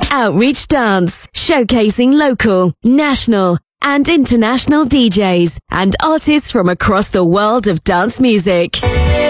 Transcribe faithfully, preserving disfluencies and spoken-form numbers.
Outreach Dance, showcasing local, national, and international D Js and artists from across the world of dance music.